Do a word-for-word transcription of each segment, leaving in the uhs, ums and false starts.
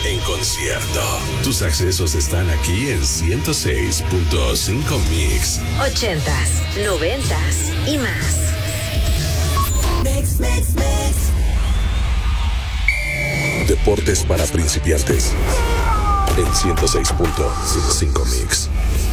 en concierto. Tus accesos están aquí en ciento seis punto cinco Mix. Ochentas, noventas y más. Mix, mix, mix. Deportes para principiantes en ciento seis punto cinco Mix.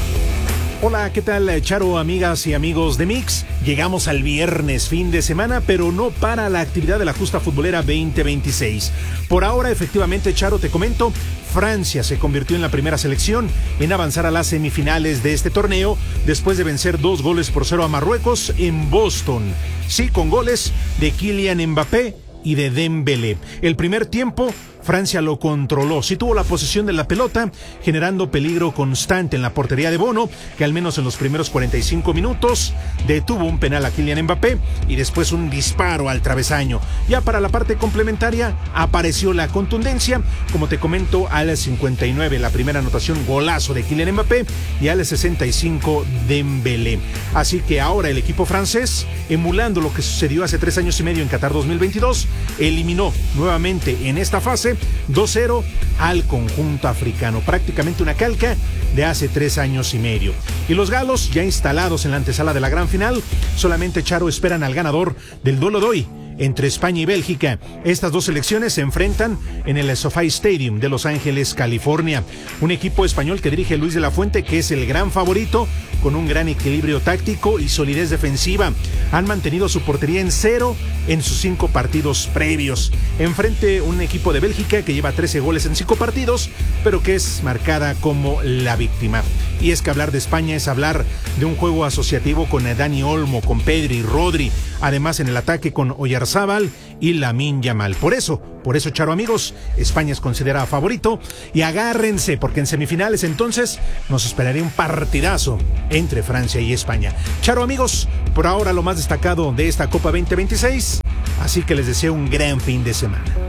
Hola, ¿qué tal, Charo, amigas y amigos de Mix? Llegamos al viernes, fin de semana, pero no para la actividad de la justa futbolera veinte veintiséis. Por ahora, efectivamente, Charo, te comento, Francia se convirtió en la primera selección en avanzar a las semifinales de este torneo después de vencer dos goles por cero a Marruecos en Boston. Sí, con goles de Kylian Mbappé y de Dembélé. El primer tiempo, Francia lo controló, sí tuvo la posesión de la pelota, generando peligro constante en la portería de Bono, que al menos en los primeros cuarenta y cinco minutos detuvo un penal a Kylian Mbappé y después un disparo al travesaño. Ya para la parte complementaria apareció la contundencia, como te comento, al cincuenta y nueve la primera anotación, golazo de Kylian Mbappé, y al sesenta y cinco Dembélé. Así que ahora el equipo francés, emulando lo que sucedió hace tres años y medio en Qatar dos mil veintidós, eliminó nuevamente en esta fase dos cero al conjunto africano, prácticamente una calca de hace tres años y medio. Y los galos, ya instalados en la antesala de la gran final, solamente, Charo, esperan al ganador del duelo de hoy entre España y Bélgica. Estas dos selecciones se enfrentan en el SoFi Stadium de Los Ángeles, California. Un equipo español que dirige Luis de la Fuente, que es el gran favorito, con un gran equilibrio táctico y solidez defensiva. Han mantenido su portería en cero en sus cinco partidos previos. Enfrente un equipo de Bélgica que lleva trece goles en cinco partidos, pero que es marcada como la víctima. Y es que hablar de España es hablar de un juego asociativo con Dani Olmo, con Pedri, Rodri, además en el ataque con Oyarzábal y Lamine Yamal. Por eso, por eso, Charo, amigos, España es considerada favorito, y agárrense, porque en semifinales entonces nos esperaría un partidazo entre Francia y España. Charo, amigos, por ahora lo más destacado de esta Copa veinte veintiséis, así que les deseo un gran fin de semana.